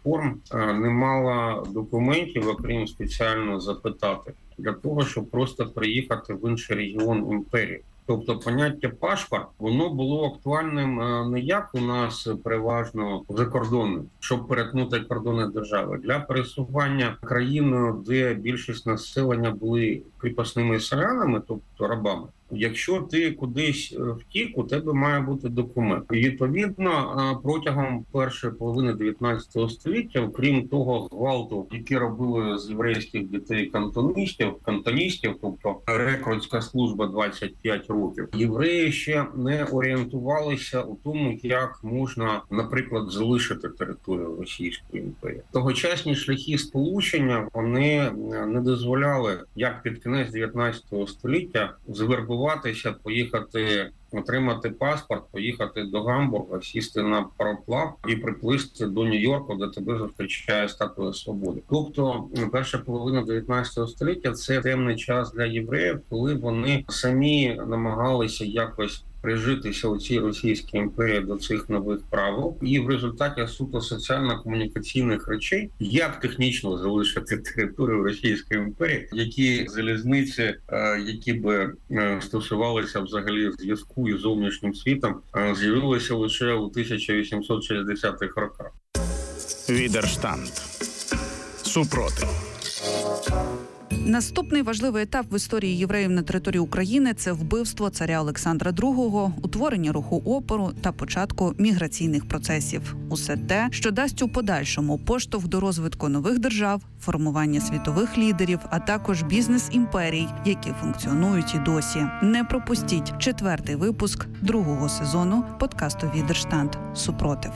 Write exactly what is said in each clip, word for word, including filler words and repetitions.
форм не мала документів, окрім спеціально запитати, для того, щоб просто приїхати в інший регіон імперії. Тобто поняття паспорт, воно було актуальним не як у нас переважно закордонним, щоб перетнути кордони держави. Для пересування країною, де більшість населення були кріпосними селянами, тобто рабами, якщо ти кудись втік, у тебе має бути документ. І відповідно, протягом першої половини дев'ятнадцятого століття, окрім того гвалту, який робили з єврейських дітей кантоністів, кантоністів, тобто рекрутська служба двадцять п'ять років, євреї ще не орієнтувалися у тому, як можна, наприклад, залишити територію Російської імперії. Тогочасні шляхи сполучення, вони не дозволяли, як під кінець дев'ятнадцятого століття, завербувати поїхати, отримати паспорт, поїхати до Гамбурга, сісти на пароплав і приплисти до Нью-Йорку, де тебе зустрічає Статуя Свободи. Тобто перша половина дев'ятнадцятого століття – це темний час для євреїв, коли вони самі намагалися якось прижитися у цій Російській імперії до цих нових правил. І в результаті суто соціально-комунікаційних речей, як технічно залишити територію Російської імперії, які залізниці, які би стосувалися взагалі зв'язку із зовнішнім світом, з'явилися лише у тисяча вісімсот шістдесятих роках. Відерштанд. Супротив. Наступний важливий етап в історії євреїв на території України – це вбивство царя Олександра Другого, утворення руху опору та початку міграційних процесів. Усе те, що дасть у подальшому поштовх до розвитку нових держав, формування світових лідерів, а також бізнес-імперій, які функціонують і досі. Не пропустіть четвертий випуск другого сезону подкасту «Відерштанд. Супротив».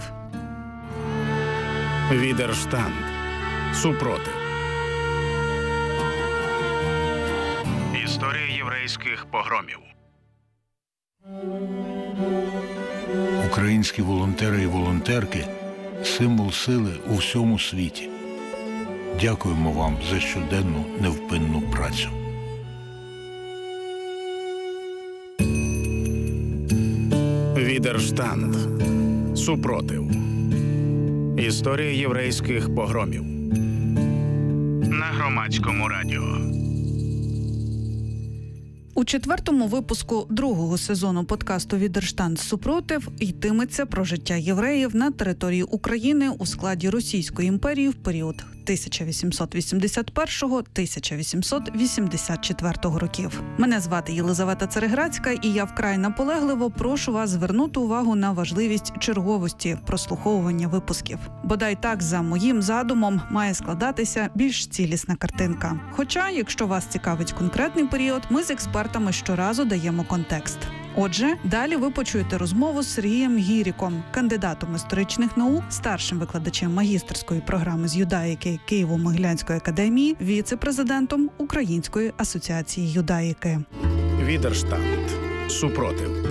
Відерштанд. Супротив. Історія єврейських погромів. Українські волонтери і волонтерки – символ сили у всьому світі. Дякуємо вам за щоденну невпинну працю. Відерштанд. Супротив. Історія єврейських погромів. На Громадському радіо. У четвертому випуску другого сезону подкасту «Відерштанд. Супротив» йтиметься про життя євреїв на території України у складі Російської імперії в період тисяча вісімсот вісімдесят першого - тисяча вісімсот вісімдесят четвертого років. Мене звати Єлизавета Цереграцька, і я вкрай наполегливо прошу вас звернути увагу на важливість черговості прослуховування випусків. Бодай так, за моїм задумом, має складатися більш цілісна картинка. Хоча, якщо вас цікавить конкретний період, ми з експертами щоразу даємо контекст. Отже, далі ви почуєте розмову з Сергієм Гіріком, кандидатом історичних наук, старшим викладачем магістерської програми з юдаїки Києво-Могилянської академії, віце-президентом Української асоціації юдаїки. Відерштанд. Супротив.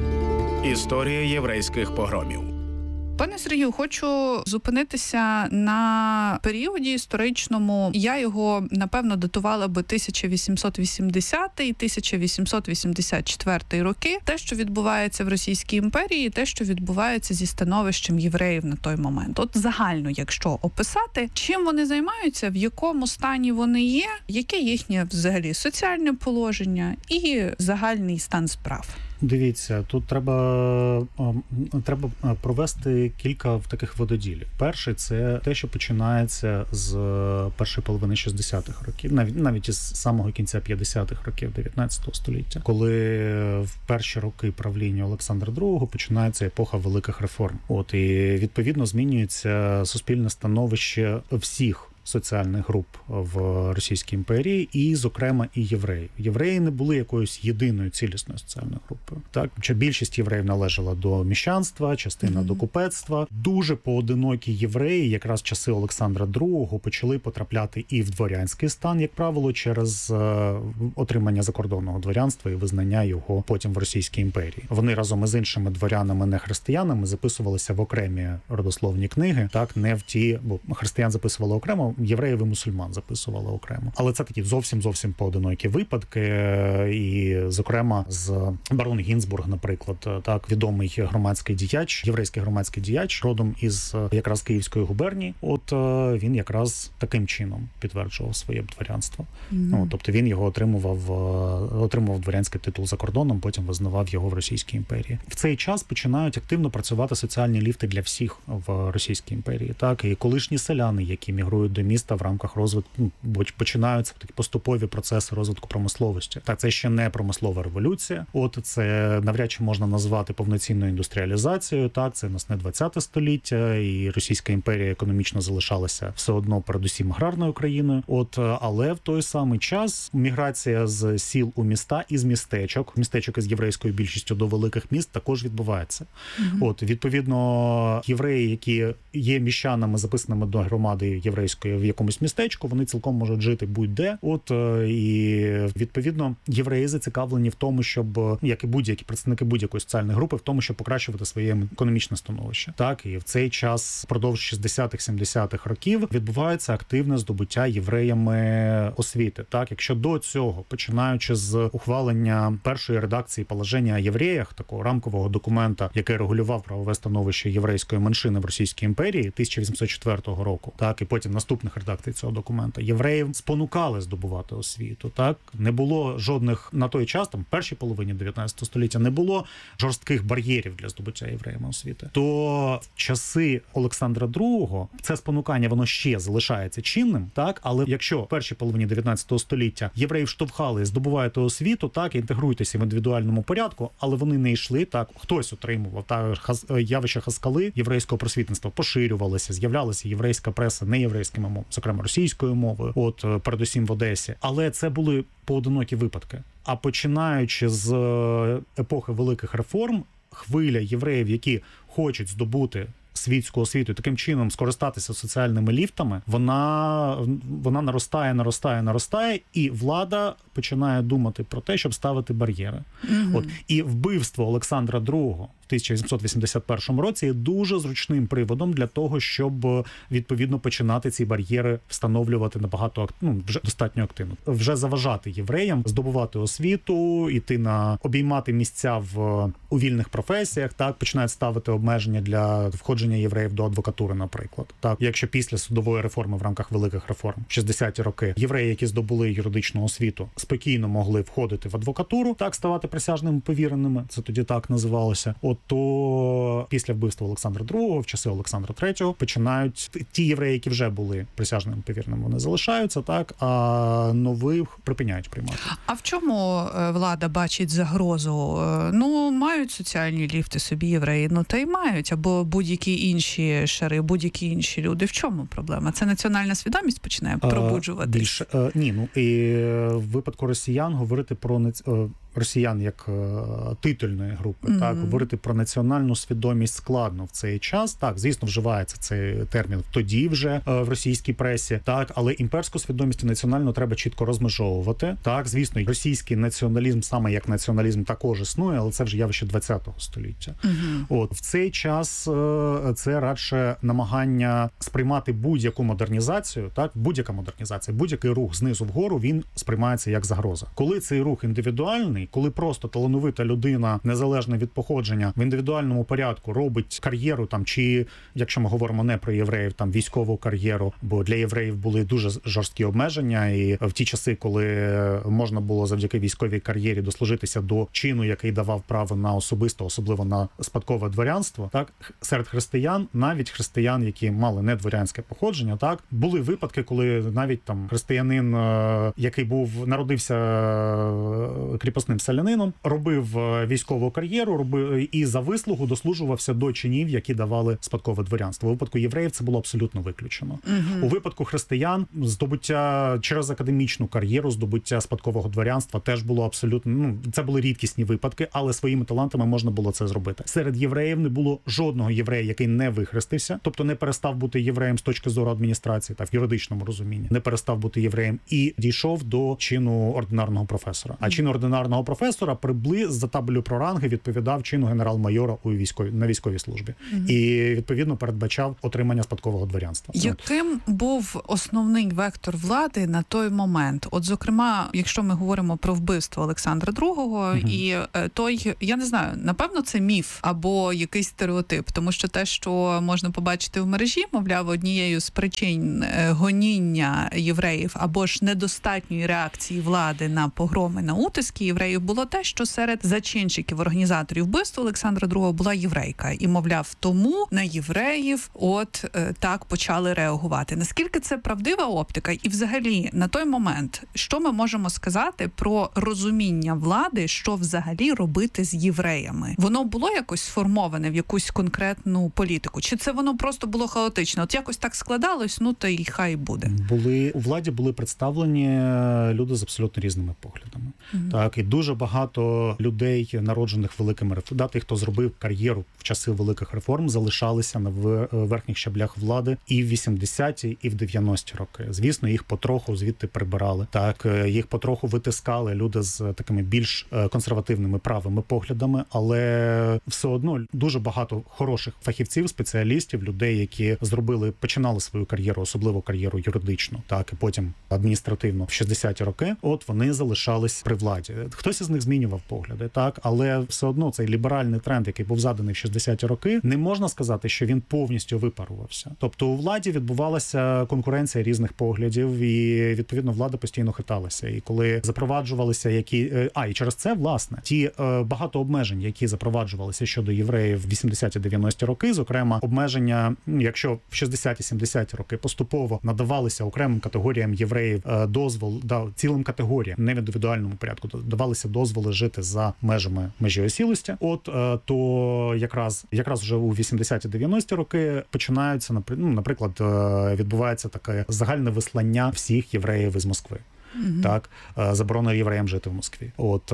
Історія єврейських погромів. Пане Сергію, хочу зупинитися на періоді історичному. Я його, напевно, датувала би тисяча вісімсот вісімдесятий - тисяча вісімсот вісімдесят четвертий роки. Те, що відбувається в Російській імперії, те, що відбувається зі становищем євреїв на той момент. От загально, якщо описати, чим вони займаються, в якому стані вони є, яке їхнє взагалі соціальне положення і загальний стан справ. Дивіться, тут треба, треба провести кілька таких вододілів. Перший – це те, що починається з першої половини шістдесятих років, навіть, навіть із самого кінця п'ятдесятих років дев'ятнадцятого століття, коли в перші роки правління Олександра Другого починається епоха великих реформ. От, і відповідно змінюється суспільне становище всіх соціальних груп в Російській імперії, і, зокрема, і євреїв. Євреї не були якоюсь єдиною цілісною соціальною групою. Так, що більшість євреїв належала до міщанства, частина mm-hmm. до купецтва. Дуже поодинокі євреї, якраз в часи Олександра Другого, почали потрапляти і в дворянський стан, як правило, через е, отримання закордонного дворянства і визнання його потім в Російській імперії. Вони разом із іншими дворянами, не християнами, записувалися в окремі родословні книги, так, не в ті, бо християн записували окремо, євреїв і мусульман записували окремо. Але це такі зовсім-зовсім поодинокі випадки. І, зокрема, з барон Гінзбург, наприклад, так, відомий громадський діяч, єврейський громадський діяч, родом із якраз Київської губернії. От він якраз таким чином підтверджував своє дворянство. Mm-hmm. Ну, тобто він його отримував, отримував дворянський титул за кордоном, потім визнавав його в Російській імперії. В цей час починають активно працювати соціальні ліфти для всіх в Російській імперії. Так, і колишні селяни, які мігрують до міста в рамках розвитку, ну, починаються такі поступові процеси розвитку промисловості. Так, це ще не промислова революція. От це навряд чи можна назвати повноцінною індустріалізацією. Так, це у нас не двадцяте століття, і Російська імперія економічно залишалася все одно передусім аграрною країною. От, але в той самий час міграція з сіл у міста і з містечок, містечок із єврейською більшістю до великих міст також відбувається. Mm-hmm. От, відповідно, євреї, які є міщанами, записаними до громади єврейської в якомусь містечку, вони цілком можуть жити будь-де. От, і відповідно, євреї зацікавлені в тому, щоб, як і будь-які представники будь-якої соціальної групи, в тому, щоб покращувати своє економічне становище. Так, і в цей час, впродовж шістдесятих-сімдесятих років, відбувається активне здобуття євреями освіти. Так, якщо до цього, починаючи з ухвалення першої редакції положення о євреях, такого рамкового документа, який регулював правове становище єврейської меншини в Російській імперії тисяча вісімсот четвертого року, так, і потім наступних редакцій цього документа, євреїв спонукали здобувати освіту. Так, не було жодних на той час, там, в першій половині дев'ятнадцятого століття, не було жорстких бар'єрів для здобуття євреями освіти. То в часи Олександра другого це спонукання, воно ще залишається чинним, так, але якщо в першій половині дев'ятнадцятого століття євреїв штовхали, здобуваєте освіту, так, інтегруйтеся в індивідуальному порядку, але вони не йшли, так, хтось отримував, так, явище хаскали єврейського просвітництва поширювалося, з'являлася єврейська преса неєврейськими мовами, зокрема російською мовою, от, передусім в Одесі. Але це були поодинокі випадки. А починаючи з епохи великих реформ, хвиля євреїв, які хочуть здобути світську освіту і таким чином скористатися соціальними ліфтами, вона, вона наростає, наростає, наростає, і влада починає думати про те, щоб ставити бар'єри. Mm-hmm. От. І вбивство Олександра другого в тисяча вісімсот вісімдесят першому році є дуже зручним приводом для того, щоб відповідно починати ці бар'єри встановлювати набагато, ну, вже достатньо активно. Вже заважати євреям здобувати освіту, іти на обіймати місця в у вільних професіях, так, починають ставити обмеження для входження євреїв до адвокатури, наприклад. Так, якщо після судової реформи в рамках великих реформ в шістдесяті роки євреї, які здобули юридичну освіту, спокійно могли входити в адвокатуру, так, ставати присяжними повіреними, це тоді так називалося. От, то після вбивства Олександра другого, в часи Олександра третього, починають ті євреї, які вже були присяжними повіреними, вони залишаються, так, а нових припиняють приймати. А в чому влада бачить загрозу? Ну, мають соціальні ліфти собі євреї, ну та й мають, або будь-які інші шари, будь-які інші люди. В чому проблема? Це національна свідомість починає пробуджуватись? Більше, ні, ну, і в випадку росіян говорити про росіян як титульної групи, mm-hmm. так, говорити про національну свідомість складно в цей час. Так, звісно, вживається цей термін тоді вже в російській пресі, так, але імперську свідомість і національну треба чітко розмежовувати. Так, звісно, російський націоналізм саме як націоналізм також існує, але це вже явище ХХ століття. Mm-hmm. От, в цей час це радше намагання сприймати будь-яку модернізацію, так, будь-яка модернізація, будь-який рух знизу вгору, він сприймається як загроза. Коли цей рух індивідуальний, коли просто талановита людина, незалежно від походження, в індивідуальному порядку робить кар'єру там, чи, якщо ми говоримо не про євреїв, там військову кар'єру, бо для євреїв були дуже жорсткі обмеження, і в ті часи, коли можна було завдяки військовій кар'єрі дослужитися до чину, який давав право на особисто, особливо на спадкове дворянство, так, серед християн, навіть християн, які мали не дворянське походження, так, були випадки, коли навіть там християнин, який був, народився кріпосним селянином, робив військову кар'єру, робив і за вислугу дослужувався до чинів, які давали спадкове дворянство. У випадку євреїв це було абсолютно виключено. Угу. У випадку християн здобуття через академічну кар'єру, здобуття спадкового дворянства теж було абсолютно, ну, це були рідкісні випадки, але своїми талантами можна було це зробити. Серед євреїв не було жодного єврея, який не вихрестився, тобто не перестав бути євреєм з точки зору адміністрації, так, в юридичному розумінні, не перестав бути євреєм і дійшов до чину ординарного професора. А чин ординарного поважного професора, прибли за табелю про ранги відповідав чину генерал-майора у військовій на військовій службі. Угу. І відповідно передбачав отримання спадкового дворянства. Яким був основний вектор влади на той момент? От, зокрема, якщо ми говоримо про вбивство Олександра другого, угу. і той, я не знаю, напевно, це міф або якийсь стереотип, тому що те, що можна побачити в мережі, мовляв, однією з причин гоніння євреїв або ж недостатньої реакції влади на погроми, на утиски євреїв було те, що серед зачинщиків, організаторів вбивства Олександра другого була єврейка. І, мовляв, тому на євреїв от е, так почали реагувати. Наскільки це правдива оптика? І взагалі, на той момент, що ми можемо сказати про розуміння влади, що взагалі робити з євреями? Воно було якось сформоване в якусь конкретну політику? Чи це воно просто було хаотично? От якось так складалось, ну то й хай буде. Були, у владі були представлені люди з абсолютно різними поглядами. Mm-hmm. Так, і дуже багато людей, народжених великими реформами, тих, хто зробив кар'єру в часи великих реформ, залишалися на верхніх щаблях влади і в вісімдесяті, і в дев'яності роки. Звісно, їх потроху звідти прибирали. Так, їх потроху витискали люди з такими більш консервативними правими поглядами, але все одно дуже багато хороших фахівців, спеціалістів, людей, які зробили, починали свою кар'єру, особливо кар'єру юридичну, так, і потім адміністративно в шістдесяті роки, от вони залишались при владі. Хтось із них змінював погляди, так, але все одно цей ліберальний тренд, який був заданий в шістдесяті роки, не можна сказати, що він повністю випарувався. Тобто у владі відбувалася конкуренція різних поглядів, і відповідно влада постійно хиталася. І коли запроваджувалися які а і через це, власне, ті е, багато обмежень, які запроваджувалися щодо євреїв в вісімдесяті-дев'яності роки, зокрема обмеження, якщо в шістдесяті-сімдесяті роки поступово надавалися окремим категоріям євреїв е, дозвол, да, цілим категоріям, не в індивідуальному порядку, давалися дозволи жити за межами межі осілості. От е, то якраз якраз вже у вісімдесяті-дев'яності роки починаються, ну, наприклад, е, відбувається таке загальне вислання всіх євреїв із Москви. Mm-hmm. Так, заборона євреям жити в Москві. От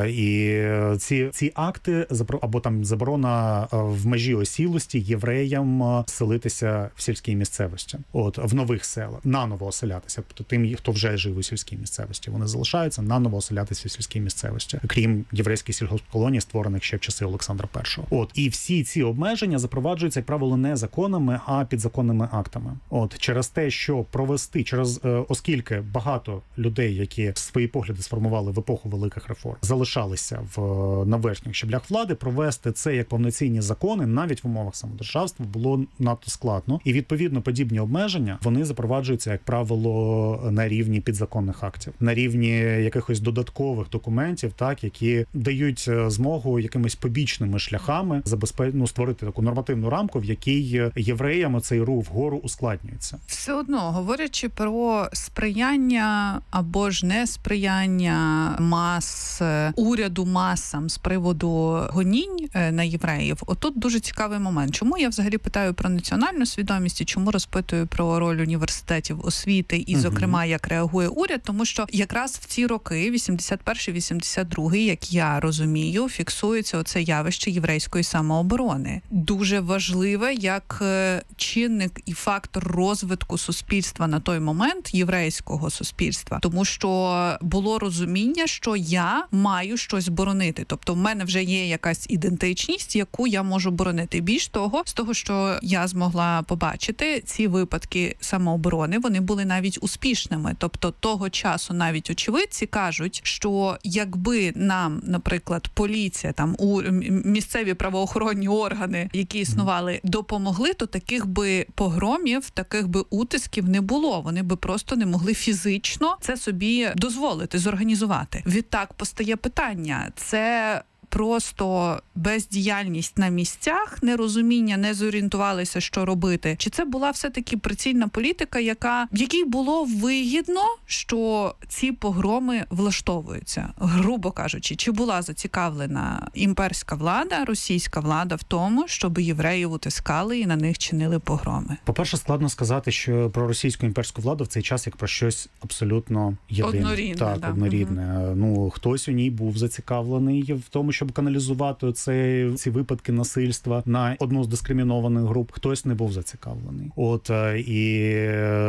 і ці ці акти або там заборона в межі осілості євреям селитися в сільській місцевості. От в нових селах, наново оселятися. Тобто тим, хто вже жив у сільській місцевості, вони залишаються наново оселятися в сільській місцевості, крім єврейських сільгоспколоній, створених ще в часи Олександра Першого. От і всі ці обмеження запроваджуються, як правило, не законами, а підзаконними актами. От через те, що провести через оскільки багато людей, які свої погляди сформували в епоху великих реформ, залишалися в на верхніх щаблях влади, провести це як повноцінні закони навіть в умовах самодержавства було надто складно. І відповідно подібні обмеження вони запроваджуються, як правило, на рівні підзаконних актів, на рівні якихось додаткових документів, так, які дають змогу якимись побічними шляхами забезпечити, ну, створити таку нормативну рамку, в якій євреям цей рух вгору ускладнюється. Все одно, говорячи про сприяння або ж несприяння мас, уряду масам з приводу гонінь на євреїв, отут дуже цікавий момент. Чому я взагалі питаю про національну свідомість і чому розпитую про роль університетів освіти і, зокрема, як реагує уряд? Тому що якраз в ці роки, вісімдесят перший - вісімдесят другий, як я розумію, фіксується оце явище єврейської самооборони. Дуже важливе як чинник і фактор розвитку суспільства на той момент, єврейського суспільства. Тому що було розуміння, що я маю щось боронити. Тобто в мене вже є якась ідентичність, яку я можу боронити. Більш того, з того, що я змогла побачити, ці випадки самооборони, вони були навіть успішними. Тобто того часу навіть очевидці кажуть, що якби нам, наприклад, поліція, там у місцеві правоохоронні органи, які існували, допомогли, то таких би погромів, таких би утисків не було. Вони би просто не могли фізично це собі дозволити, зорганізувати. Відтак постає питання, це просто бездіяльність на місцях, нерозуміння, не зорієнтувалися, що робити? Чи це була все-таки прицільна політика, яка, в якій було вигідно, що ці погроми влаштовуються? Грубо кажучи, чи була зацікавлена імперська влада, російська влада в тому, щоб євреїв утискали і на них чинили погроми? По-перше, складно сказати, що про російську імперську владу в цей час як про щось абсолютно єдине. Однорідне. Так, да. однорідне. Угу. Ну, хтось у ній був зацікавлений в тому, щоб каналізувати цей, ці випадки насильства на одну з дискримінованих груп, хтось не був зацікавлений. От, і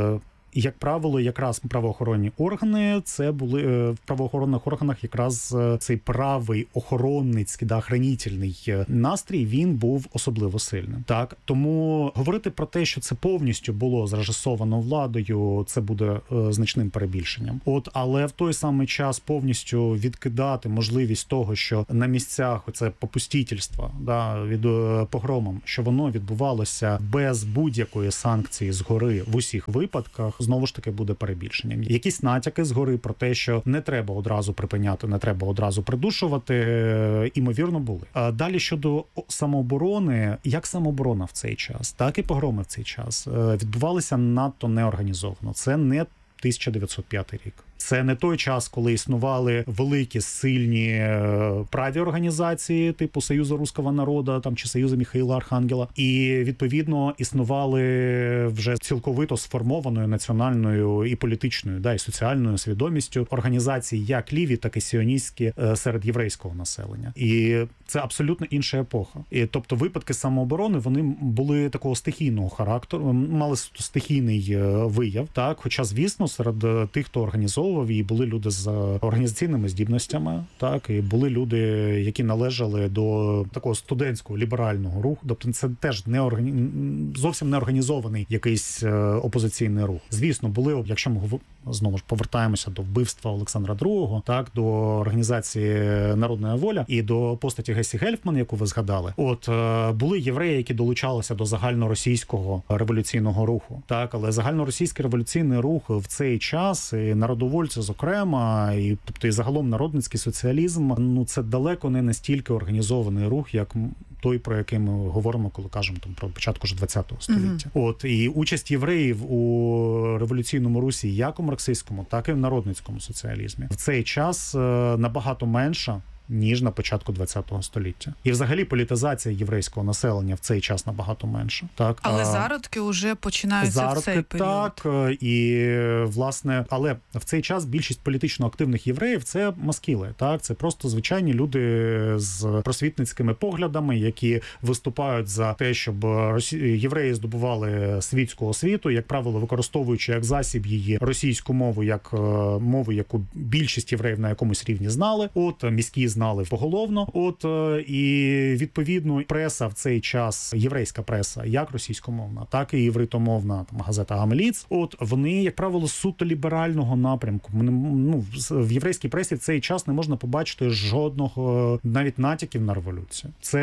як правило, якраз правоохоронні органи, це були в правоохоронних органах якраз цей правий охоронницький, да, охранітельний настрій, він був особливо сильним. Так, тому говорити про те, що це повністю було зрежисовано владою, це буде е, значним перебільшенням. От, але в той самий час повністю відкидати можливість того, що на місцях оце попустительство, да, від е, погромом, що воно відбувалося без будь-якої санкції згори в усіх випадках, знову ж таки буде перебільшенням. Якісь натяки згори про те, що не треба одразу припиняти, не треба одразу придушувати, е, імовірно були. А далі щодо самооборони, як самооборона в цей час, так і погроми в цей час е, відбувалися надто неорганізовано. Це не тисяча дев'ятсот п'ятий рік. Це не той час, коли існували великі, сильні праві організації, типу Союзу Руського народу там, чи Союзу Михаїла Архангела. І, відповідно, існували вже цілковито сформованою національною і політичною, да, і соціальною свідомістю організації як ліві, так і сіоністські серед єврейського населення. І це абсолютно інша епоха. І, тобто випадки самооборони, вони були такого стихійного характеру, мали стихійний вияв. Так? Хоча, звісно, серед тих, хто організовував, і були люди з організаційними здібностями, так, і були люди, які належали до такого студентського ліберального руху. Тобто це теж не органі... зовсім не організований якийсь опозиційний рух. Звісно, були, якщо ми знову ж повертаємося до вбивства Олександра другого, так, до організації Народна воля і до постаті Гесі Гельфман, яку ви згадали. От були євреї, які долучалися до загальноросійського революційного руху, так, але загальноросійський революційний рух в цей час, і народовольці, зокрема, і тобто і загалом народницький соціалізм, ну це далеко не настільки організований рух, як той, про який ми говоримо, коли кажемо там про початку ж ХХ століття. Mm-hmm. От і участь євреїв у революційному русі, як у марксистському, так і в народницькому соціалізмі, в цей час набагато менша, ніж на початку ХХ століття. І взагалі політизація єврейського населення в цей час набагато менша. Так? Але зародки вже починаються зародки, в цей період. Так, і, власне, але в цей час більшість політично активних євреїв – це маскіли. Так? Це просто звичайні люди з просвітницькими поглядами, які виступають за те, щоб євреї здобували світську освіту, як правило, використовуючи як засіб її російську мову, як мову, яку більшість євреїв на якомусь рівні знали. От, міські знали поголовно. От, і, відповідно, преса в цей час, єврейська преса, як російськомовна, так і євритомовна, там, газета «Гамеліц», от, вони, як правило, суто ліберального напрямку. Ну, в єврейській пресі в цей час не можна побачити жодного навіть натяків на революцію. Це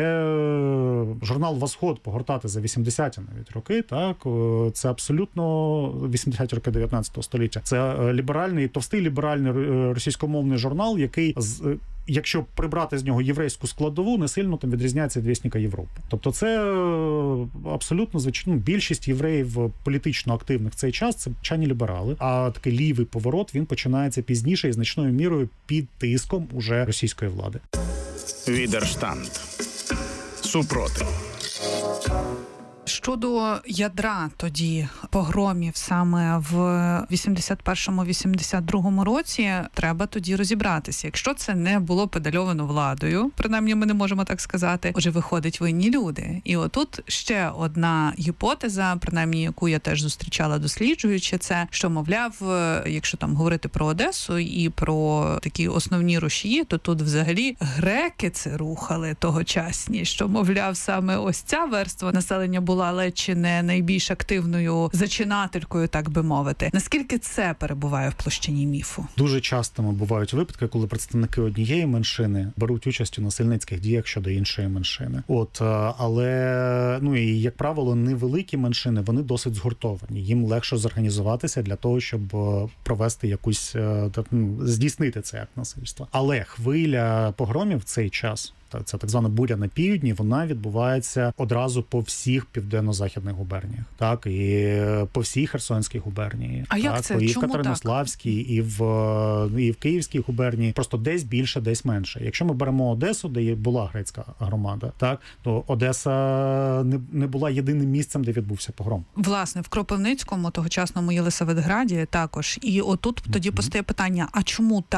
журнал «Восход» погортати за вісімдесяті навіть роки, так, це абсолютно вісімдесяті роки дев'ятнадцятого століття. Це ліберальний, товстий ліберальний російськомовний журнал, який з якщо прибрати з нього єврейську складову, не сильно там відрізняється від Вєсника Європи. Тобто це абсолютно, звичайно, більшість євреїв політично активних в цей час – це звичайні ліберали, а такий лівий поворот, він починається пізніше і значною мірою під тиском уже російської влади. Відерштант. Супротив. Щодо ядра тоді погромів саме в вісімдесят першому - вісімдесят другому році, треба тоді розібратися. Якщо це не було педальовано владою, принаймні ми не можемо так сказати, отже, виходить винні люди. І отут ще одна гіпотеза, принаймні яку я теж зустрічала досліджуючи, це, що, мовляв, якщо там говорити про Одесу і про такі основні рушії, то тут взагалі греки це рухали тогочасні, що, мовляв, саме ось ця верства населення була але чи не найбільш активною зачинателькою, так би мовити. Наскільки це перебуває в площині міфу? Дуже часто бувають випадки, коли представники однієї меншини беруть участь у насильницьких діях щодо іншої меншини. От, але, ну і, як правило, невеликі меншини, вони досить згуртовані. Їм легше зорганізуватися для того, щоб провести якусь, здійснити цей акт насильства. Але хвиля погромів в цей час, це так звана буря на півдні, вона відбувається одразу по всіх південно-західних губерніях, так, і по всій Херсонській губернії. А так, як це? І в Чому Катеринославській, і в, і в Київській губернії. Просто десь більше, десь менше. Якщо ми беремо Одесу, де була грецька громада, так, то Одеса не, не була єдиним місцем, де відбувся погром. Власне, в Кропивницькому, тогочасному Єлисаветграді також. І отут тоді mm-hmm. постає питання, а чому так?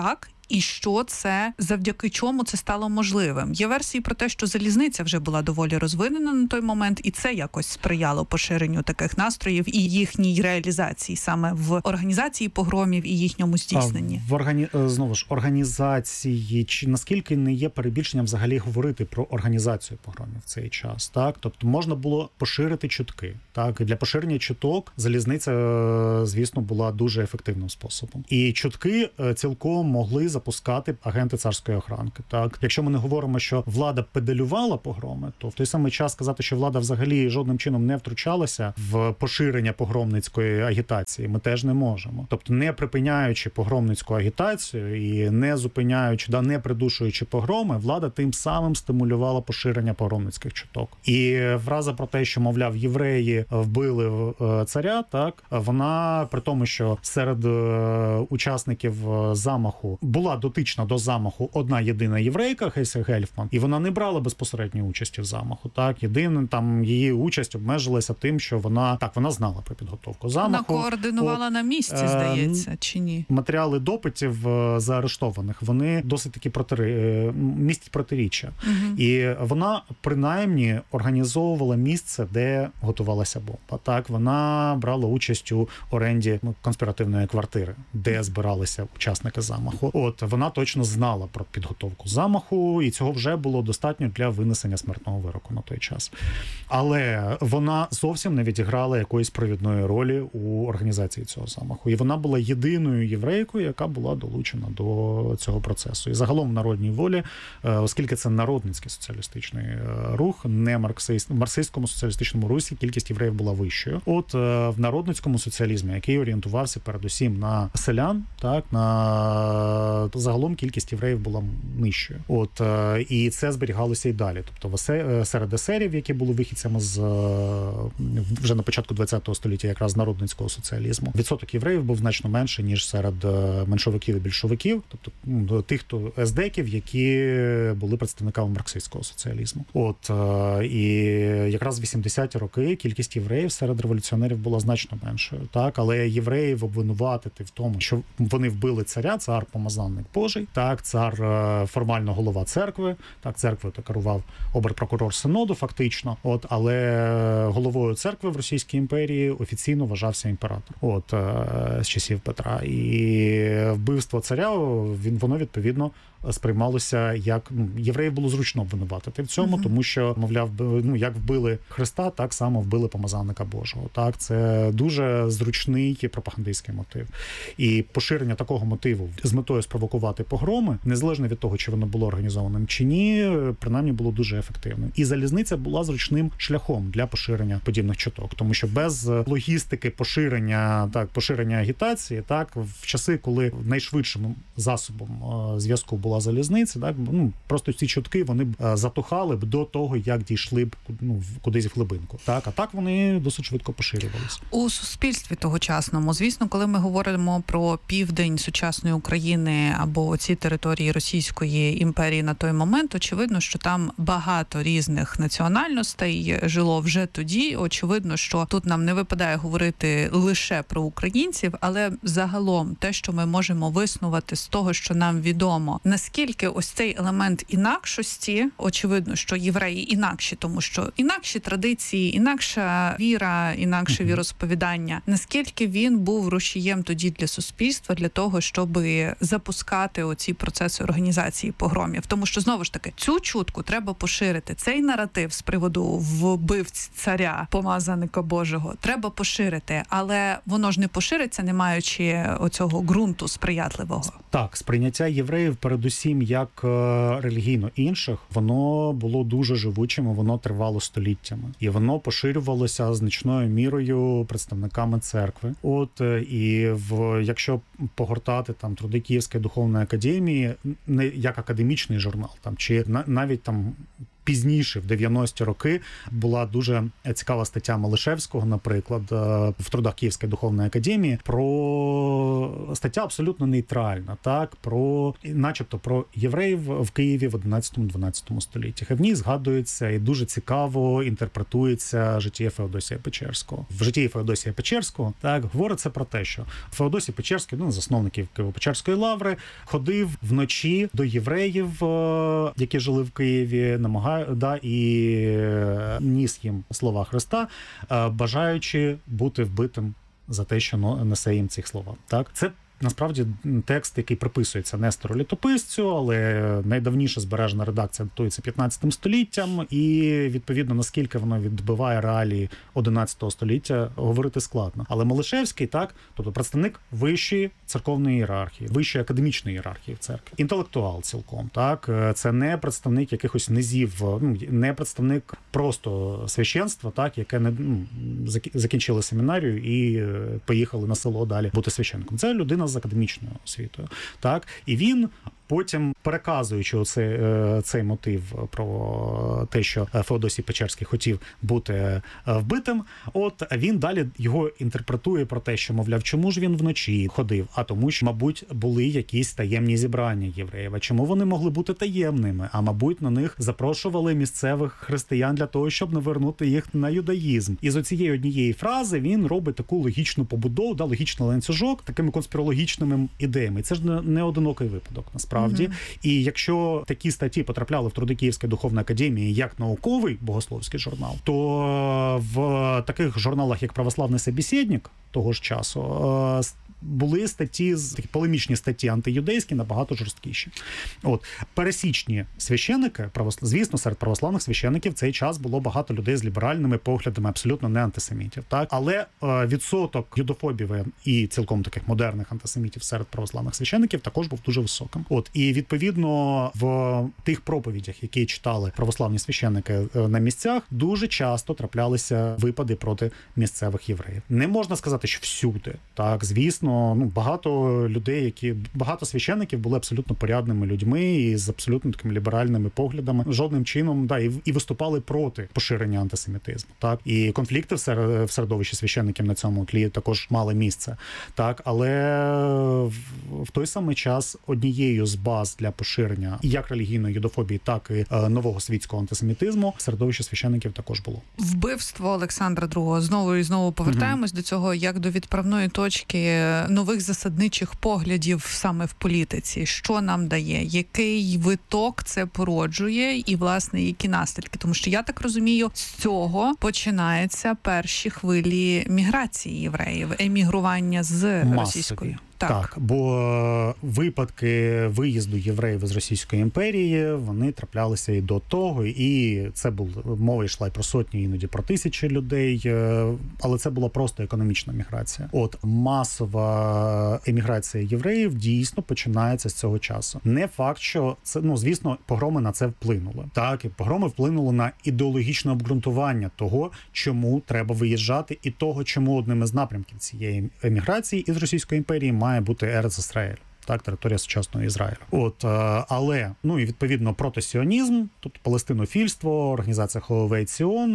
і що це, завдяки чому це стало можливим. Є версії про те, що залізниця вже була доволі розвинена на той момент, і це якось сприяло поширенню таких настроїв і їхній реалізації саме в організації погромів і їхньому здійсненні. А в органі... Знову ж, організації, чи наскільки не є перебільшенням взагалі говорити про організацію погромів в цей час, так? Тобто можна було поширити чутки, так? І для поширення чуток залізниця, звісно, була дуже ефективним способом. І чутки цілком могли запускати агенти царської охранки, так? Якщо ми не говоримо, що влада педалювала погроми, то в той самий час сказати, що влада взагалі жодним чином не втручалася в поширення погромницької агітації, ми теж не можемо. Тобто не припиняючи погромницьку агітацію і не зупиняючи, да, не придушуючи погроми, влада тим самим стимулювала поширення погромницьких чуток. І фраза про те, що, мовляв, євреї вбили царя, так, вона при тому, що серед учасників замаху була дотична до замаху одна єдина єврейка, Хесі Гельфман, і вона не брала безпосередньої участі в замаху. Так, єдине там її участь обмежилася тим, що вона так вона знала про підготовку замаху. Вона координувала От, на місці, здається, чи ні? Матеріали допитів заарештованих, вони досить таки протири... містять протиріччя. Угу. І вона принаймні організовувала місце, де готувалася бомба. Так, вона брала участь у оренді конспіративної квартири, де збиралися учасники замаху. От вона точно знала про підготовку замаху, і цього вже було достатньо для винесення смертного вироку на той час. Але вона зовсім не відіграла якоїсь провідної ролі у організації цього замаху. І вона була єдиною єврейкою, яка була долучена до цього процесу. І загалом в Народній волі, оскільки це народницький соціалістичний рух, не марксист, в марксистському соціалістичному русі кількість євреїв була вищою. От в народницькому соціалізмі, який орієнтувався передусім на селян, так, на загалом кількість євреїв була нижчою. От і це зберігалося і далі. Тобто серед есерів, які були вихідцями з вже на початку ХХ століття, якраз народницького соціалізму, відсоток євреїв був значно менший, ніж серед меншовиків і більшовиків, тобто ну, тих, хто ездеків, які були представниками марксистського соціалізму. От і якраз в вісімдесяті роки кількість євреїв серед революціонерів була значно меншою. Так, але євреїв обвинуватити в тому, що вони вбили царя, цар помазанник Божий, так, цар формально голова церкви, так, церквою то керував оберпрокурор синоду, фактично. От, але головою церкви в Російській імперії офіційно вважався імператор. От з часів Петра. І вбивство царя, він воно відповідно сприймалося як, ну, євреїв було зручно обвинуватити в цьому, uh-huh. тому що, мовляв, ну, як вбили Христа, так само вбили помазанника Божого. Так, це дуже зручний пропагандистський мотив. І поширення такого мотиву з метою спровокувати погроми, незалежно від того, чи воно було організованим чи ні, принаймні було дуже ефективним. І залізниця була зручним шляхом для поширення подібних чуток, тому що без логістики поширення, так, поширення агітації, так, в часи, коли найшвидшим засобом зв'язку була була залізниця, так, ну, просто ці чутки, вони б затухали б до того, як дійшли б, ну, кудись в глибинку. Так, а так вони досить швидко поширювалися. У суспільстві тогочасному, звісно, коли ми говоримо про південь сучасної України або ці території Російської імперії на той момент, очевидно, що там багато різних національностей жило вже тоді. Очевидно, що тут нам не випадає говорити лише про українців, але загалом те, що ми можемо виснувати з того, що нам відомо, наскільки ось цей елемент інакшості, очевидно, що євреї інакші, тому що інакші традиції, інакша віра, інакше віросповідання, наскільки він був рушієм тоді для суспільства, для того, щоб запускати оці процеси організації погромів. Тому що, знову ж таки, цю чутку треба поширити. Цей наратив з приводу вбивць царя, помазаника Божого, треба поширити, але воно ж не пошириться, не маючи оцього ґрунту сприятливого. Так, сприйняття євреїв передусім як релігійно інших, воно було дуже живучим, воно тривало століттями. І воно поширювалося значною мірою представниками церкви. От, і в, якщо погортати там труди Київської духовної академії, не як академічний журнал, там, чи на, навіть там пізніше, в дев'яності роки, була дуже цікава стаття Малишевського, наприклад, в трудах Київської духовної академії, про стаття абсолютно нейтральна, так, про, начебто, про євреїв в Києві в одинадцятому-дванадцятому століттях. І в ній згадується і дуже цікаво інтерпретується життя Феодосія Печерського. В житті Феодосія Печерського, так, говориться про те, що Феодосій Печерський, ну, засновників Києво-Печерської лаври, ходив вночі до євреїв, які жили в Києві, намагає, да, і ніс їм слова Христа, бажаючи бути вбитим за те, що несе їм ці слова. Так, це насправді текст, який приписується Нестору Літописцю, але найдавніша збережена редакція датується п'ятнадцятим століттям, і, відповідно, наскільки воно відбиває реалії одинадцятого століття, говорити складно. Але Малишевський, так, тобто представник вищої церковної ієрархії, вищої академічної ієрархії в церкві, інтелектуал цілком, так, це не представник якихось низів, ну, не представник просто священства, так, яке не, ну, закінчили семінарію і поїхали на село далі бути священником. Це людина з академічною освітою, так, і він потім, переказуючи оцей, цей мотив про те, що Феодосій Печерський хотів бути вбитим, от він далі його інтерпретує про те, що, мовляв, чому ж він вночі ходив? А тому, що, мабуть, були якісь таємні зібрання євреїв. А чому вони могли бути таємними? А, мабуть, на них запрошували місцевих християн для того, щоб навернути їх на юдаїзм. І з оцієї однієї фрази він робить таку логічну побудову, да, логічний ланцюжок, такими конспірологічними ідеями. І це ж не, не одинокий випадок, насправді. Mm-hmm. І якщо такі статті потрапляли в труди Київської духовної академії як науковий богословський журнал, то в таких журналах, як «Православний собеседник» того ж часу, були статті, такі полемічні статті антиюдейські, набагато жорсткіші. От, пересічні священники, звісно, серед православних священиків в цей час було багато людей з ліберальними поглядами, абсолютно не антисемітів, так? Але е, відсоток юдофобів і цілком таких модерних антисемітів серед православних священиків також був дуже високим. От, і відповідно в тих проповідях, які читали православні священики на місцях, дуже часто траплялися випади проти місцевих євреїв. Не можна сказати, що всюди, так, звісно, ну, багато людей, які, багато священиків були абсолютно порядними людьми і з абсолютно такими ліберальними поглядами, жодним чином, да, і, і виступали проти поширення антисемітизму, так, і конфлікти в, сер, в середовищі священиків на цьому тлі також мали місце, так, але в, в той самий час однією з баз для поширення як релігійної юдофобії, так і е, нового світського антисемітизму в середовищі священиків також було. Вбивство Олександра другого. Знову і знову повертаємось mm-hmm. до цього, як до відправної точки нових засадничих поглядів саме в політиці. Що нам дає? Який виток це породжує і, власне, які наслідки? Тому що, я так розумію, з цього починаються перші хвилі міграції євреїв, емігрування з Масові. російської. Так. так, бо випадки виїзду євреїв з Російської імперії, вони траплялися і до того, і це був, мова йшла і про сотні, іноді про тисячі людей, але це була просто економічна міграція. От, масова еміграція євреїв дійсно починається з цього часу. Не факт, що це, ну, звісно, погроми на це вплинули. Так, і погроми вплинули на ідеологічне обґрунтування того, чому треба виїжджати, і того, чому одним із напрямків цієї еміграції із Російської імперії має бути Ерец Ісраїль, так, територія сучасного Ізраїлю. От, але, ну і відповідно протосіонізм, тобто палестинофільство, організація Холовей Ціон,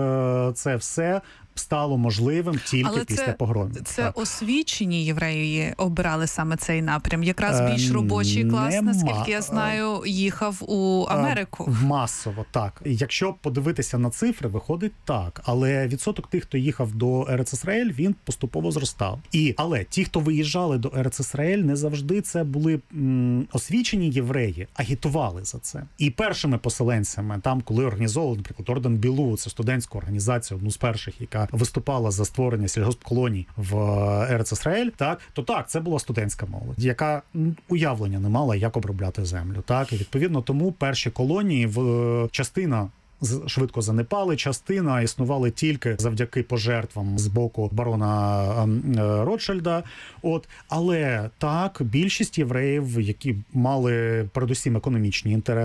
це все стало можливим тільки але після це, погромів. Це так. освічені євреї обирали саме цей напрям. Якраз більш робочий клас, Нема. наскільки я знаю, їхав у Америку. Масово, так. Якщо подивитися на цифри, виходить так. Але відсоток тих, хто їхав до Ерец Ісраїль, він поступово зростав. І, але ті, хто виїжджали до Ерец Ісраїль, не завжди це були м, освічені євреї, агітували за це. І першими поселенцями, там, коли організовували, наприклад, Орден Білу, це студентську організацію, одну з перших, яка виступала за створення сільгоспколоній в Ерец Ісраїль, так, то так, це була студентська молодь, яка уявлення не мала, як обробляти землю. Так, і відповідно тому перші колонії, в частина швидко занепали, частина існували тільки завдяки пожертвам з боку барона Ротшильда. От, але так, більшість євреїв, які мали передусім економічні інтереси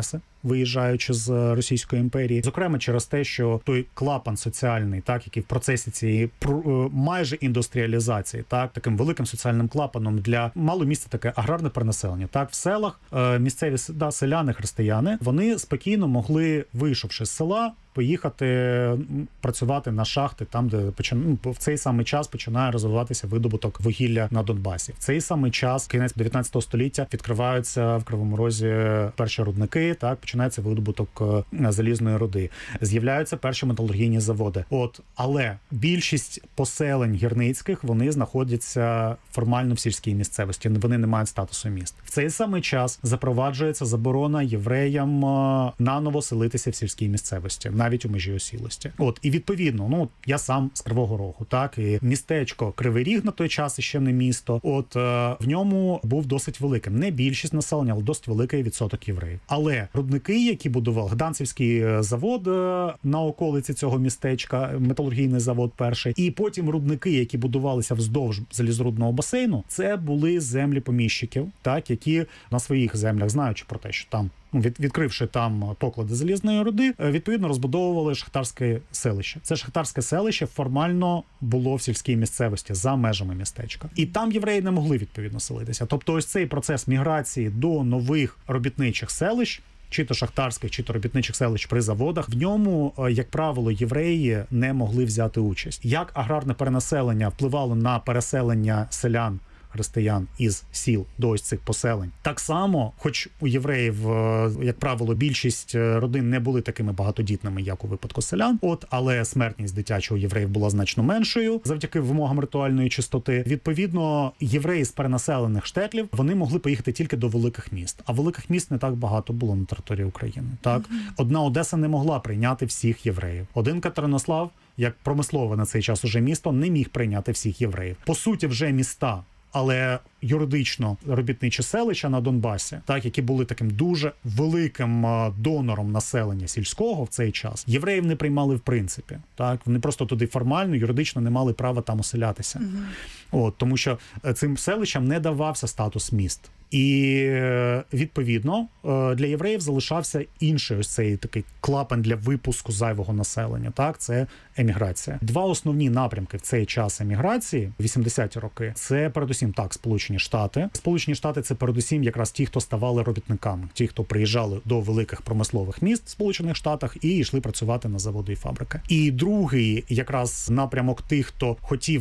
виїжджаючи з Російської імперії. Зокрема, через те, що той клапан соціальний, так, який в процесі цієї майже індустріалізації, так, таким великим соціальним клапаном для мало місця таке аграрне перенаселення. Так, в селах місцеві да, селяни, християни, вони спокійно могли, вийшовши з села, поїхати працювати на шахти, там, де почин... в цей самий час починає розвиватися видобуток вугілля на Донбасі. В цей самий час, кінець дев'ятнадцятого століття, відкриваються в Кривому Розі перші рудники, так, починається видобуток залізної руди. З'являються перші металургійні заводи. От, але більшість поселень гірницьких, вони знаходяться формально в сільській місцевості, вони не мають статусу міст. В цей самий час запроваджується заборона євреям наново селитися в сільській місцевості, навіть у межі осілості. От, і відповідно, ну, я сам з Кривого Рогу, так, і містечко Кривий Ріг на той час іще не місто, от, е, в ньому був досить великим. Не більшість населення, але досить великий відсоток євреїв. Але рудники, які будував Гданцівський завод е, на околиці цього містечка, металургійний завод перший, і потім рудники, які будувалися вздовж залізорудного басейну, це були землі поміщиків, так, які на своїх землях, знаючи про те, що там, Від, відкривши там поклади залізної руди, відповідно розбудовували шахтарське селище. Це шахтарське селище формально було в сільській місцевості за межами містечка. І там євреї не могли відповідно селитися. Тобто ось цей процес міграції до нових робітничих селищ, чи то шахтарських, чи то робітничих селищ при заводах, в ньому, як правило, євреї не могли взяти участь. Як аграрне перенаселення впливало на переселення селян, християн із сіл до ось цих поселень. Так само, хоч у євреїв, як правило, більшість родин не були такими багатодітними, як у випадку селян, от, але смертність дитячого євреїв була значно меншою завдяки вимогам ритуальної чистоти. Відповідно, євреї з перенаселених штетлів, вони могли поїхати тільки до великих міст. А великих міст не так багато було на території України. Так? Mm-hmm. Одна Одеса не могла прийняти всіх євреїв. Один Катеринослав, як промислове на цей час уже місто, не міг прийняти всіх євреїв. По суті, вже міста, але юридично робітничі селища на Донбасі, так, які були таким дуже великим донором населення сільського в цей час, євреїв не приймали в принципі. Так, вони просто туди формально, юридично не мали права там оселятися. Угу. От, тому що цим селищам не давався статус міст. І, відповідно, для євреїв залишався інший ось цей такий клапан для випуску зайвого населення. Так, це еміграція. Два основні напрямки в цей час еміграції, вісімдесяті роки, це передусім так, Сполучені Штати. Сполучені Штати – це передусім якраз ті, хто ставали робітниками, ті, хто приїжджали до великих промислових міст в Сполучених Штатах і йшли працювати на заводи і фабрики. І другий якраз напрямок тих, хто хотів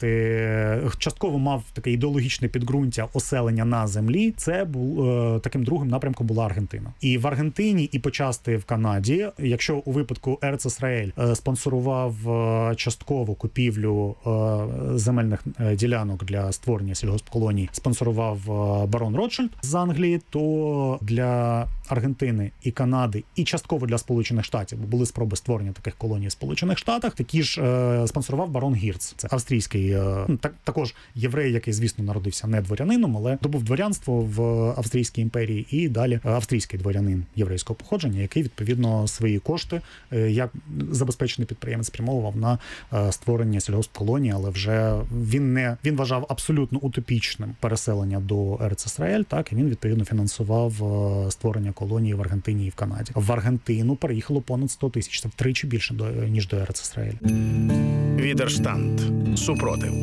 стати, частково мав таке ідеологічне підґрунтя оселення на землі, це був таким другим напрямком була Аргентина. І в Аргентині, і почасти в Канаді, якщо у випадку Ерец Ісраель спонсорував частково купівлю земельних ділянок для створення сільгоспколоній, спонсорував барон Ротшильд з Англії, то для Аргентини і Канади, і частково для Сполучених Штатів, бо були спроби створення таких колоній в Сполучених Штатах, такі ж е, спонсорував барон Гірц. Це австрійський, е, так, також єврей, який, звісно, народився не дворянином, але добув дворянство в Австрійській імперії, і далі австрійський дворянин єврейського походження, який, відповідно, свої кошти, е, як забезпечений підприємець, спрямовував на е, створення сільгоспколоній, але вже він не він вважав абсолютно утопічним переселення до Ерец Ісраель, так, і він, відповідно, фінансував е, створення колонії в Аргентині і в Канаді. В Аргентину переїхало понад сто тисяч. Це втричі більше, ніж до Ерец Ісраель. Відерштант. Супротив.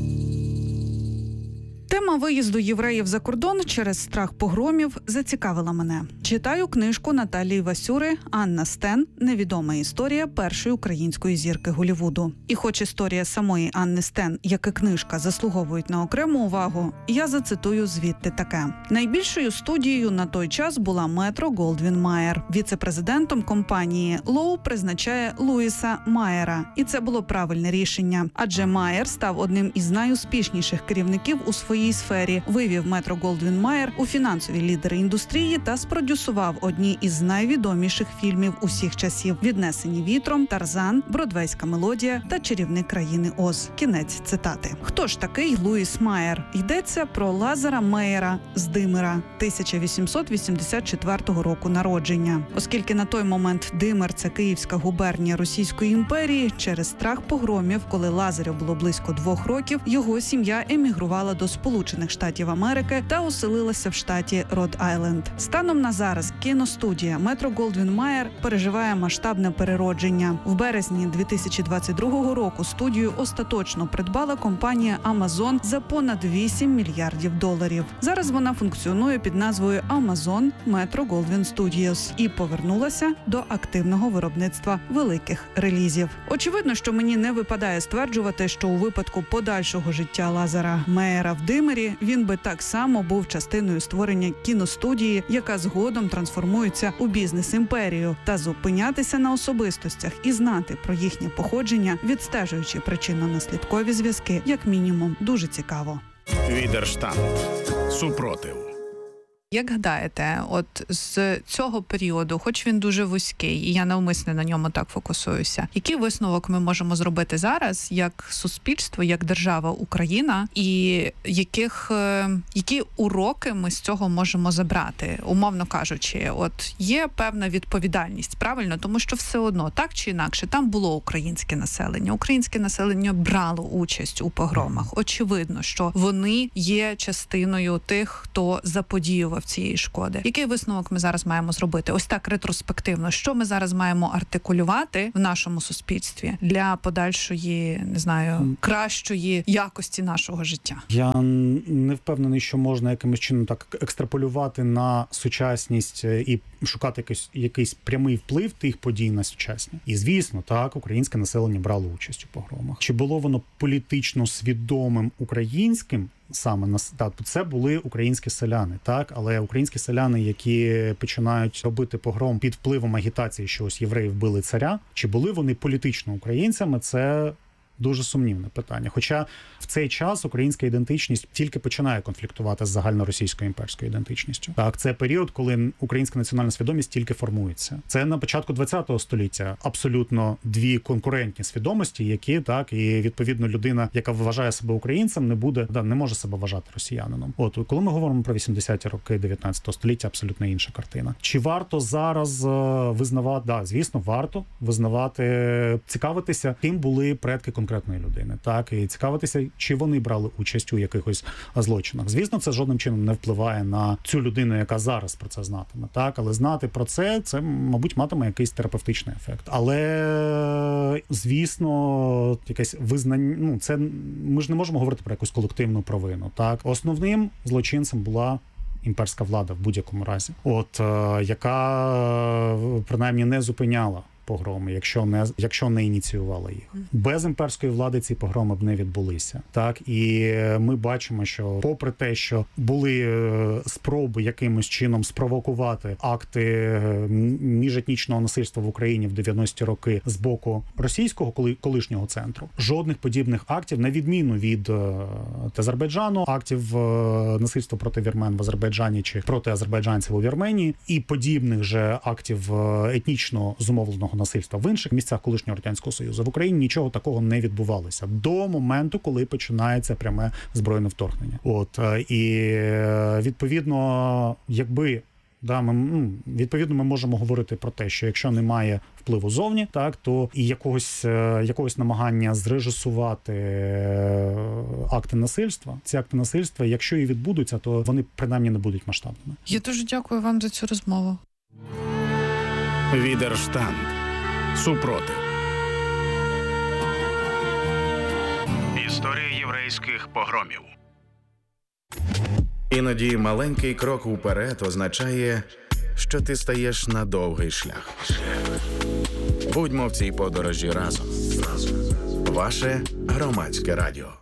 Тема виїзду євреїв за кордон через страх погромів зацікавила мене. Читаю книжку Наталії Васюри «Анна Стен. Невідома історія першої української зірки Голлівуду». І хоч історія самої Анни Стен, як і книжка, заслуговують на окрему увагу, я зацитую звідти таке. Найбільшою студією на той час була Метро-Голдвін-Майер. Віце-президентом компанії Лоу призначає Луїса Майера. І це було правильне рішення. Адже Майер став одним із найуспішніших керівників у своїй сфері, вивів Метро-Голдвін-Майер у фінансові лідери індустрії та спродюсував одні із найвідоміших фільмів усіх часів: «Віднесені вітром», «Тарзан», «Бродвейська мелодія» та «Чарівник країни Оз». Кінець цитати. Хто ж такий Луїс Майер? Йдеться про Лазара Мейера з Димира, тисяча вісімсот вісімдесят четвертого року народження. Оскільки на той момент Димир – це Київська губернія Російської імперії, через страх погромів, коли Лазарю було близько двох років, його сім'я емігрувала до Сполучених Сполучених Штатів Америки та оселилася в штаті Род-Айленд. Станом на зараз кіностудія Метро-Голдвін-Майер переживає масштабне переродження. В березні дві тисячі двадцять другого року студію остаточно придбала компанія Amazon за понад вісім мільярдів доларів. Зараз вона функціонує під назвою Amazon Metro-Goldwyn Studios і повернулася до активного виробництва великих релізів. Очевидно, що мені не випадає стверджувати, що у випадку подальшого життя Лазара Меєра в Димері він би так само був частиною створення кіностудії, яка згодом трансформується у бізнес-імперію, та зупинятися на особистостях і знати про їхнє походження, відстежуючи причинно-наслідкові зв'язки, як мінімум, дуже цікаво. Відерштант. Супротив. Як гадаєте, от з цього періоду, хоч він дуже вузький, і я навмисне на ньому так фокусуюся, який висновок ми можемо зробити зараз, як суспільство, як держава Україна, і яких, які уроки ми з цього можемо забрати, умовно кажучи, от є певна відповідальність, правильно? Тому що все одно, так чи інакше, там було українське населення. Українське населення брало участь у погромах. Очевидно, що вони є частиною тих, хто заподіював цієї шкоди. Який висновок ми зараз маємо зробити? Ось так ретроспективно. Що ми зараз маємо артикулювати в нашому суспільстві для подальшої, не знаю, кращої якості нашого життя? Я не впевнений, що можна якимось чином так екстраполювати на сучасність і шукати якийсь, якийсь прямий вплив тих подій на сучасні. І, звісно, так, українське населення брало участь у погромах. Чи було воно політично свідомим українським? Саме на так, це були українські селяни, так, але українські селяни, які починають робити погром під впливом агітації, що ось євреї вбили царя, чи були вони політично українцями? Це дуже сумнівне питання. Хоча в цей час українська ідентичність тільки починає конфліктувати з загальноросійською імперською ідентичністю. Так, це період, коли українська національна свідомість тільки формується. Це на початку ХХ століття абсолютно дві конкурентні свідомості, які так, і відповідно людина, яка вважає себе українцем, не буде, да, не може себе вважати росіянином. От коли ми говоримо про вісімдесяті роки дев'ятнадцятого століття, абсолютно інша картина. Чи варто зараз визнавати? Да, звісно, варто визнавати, цікавитися, ким були предки конкретної людини, так, і цікавитися, чи вони брали участь у якихось злочинах. Звісно, це жодним чином не впливає на цю людину, яка зараз про це знатиме, так, але знати про це, це, мабуть, матиме якийсь терапевтичний ефект. Але, звісно, якесь визнання, ну, це, ми ж не можемо говорити про якусь колективну провину, так. Основним злочинцем була імперська влада в будь-якому разі, от, яка, принаймні, не зупиняла погроми, якщо не якщо не ініціювала їх. Без імперської влади ці погроми б не відбулися. Так, і ми бачимо, що попри те, що були спроби якимось чином спровокувати акти міжетнічного насильства в Україні в дев'яності роки з боку російського коли колишнього центру, жодних подібних актів, на відміну від Азербайджану, актів насильства проти вірмен в Азербайджані чи проти азербайджанців у Вірменії, і подібних же актів етнічно зумовленого насильства в інших місцях колишнього Радянського Союзу. В Україні нічого такого не відбувалося до моменту, коли починається пряме збройне вторгнення. От, і відповідно, якби Да, ми, ну, відповідно, ми можемо говорити про те, що якщо немає впливу зовні, так, то і якогось, якогось намагання зрежисувати акти насильства, ці акти насильства, якщо і відбудуться, то вони принаймні не будуть масштабними. Я дуже дякую вам за цю розмову. Відерштант. Супротив. Історія єврейських погромів. Іноді маленький крок уперед означає, що ти стаєш на довгий шлях. Будьмо в цій подорожі разом. Ваше Громадське радіо.